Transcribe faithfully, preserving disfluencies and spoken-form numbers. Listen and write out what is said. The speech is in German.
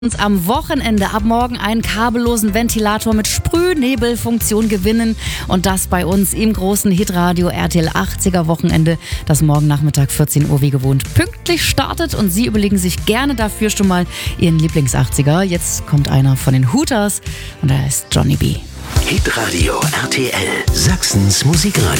Uns am Wochenende ab morgen einen kabellosen Ventilator mit Sprühnebelfunktion gewinnen und das bei uns im großen Hitradio R T L achtziger Wochenende, das morgen Nachmittag vierzehn Uhr wie gewohnt pünktlich startet und Sie überlegen sich gerne dafür schon mal Ihren Lieblings-achtziger. Jetzt kommt einer von den Hooters und er ist Johnny B. Hitradio R T L, Sachsens Musikradio.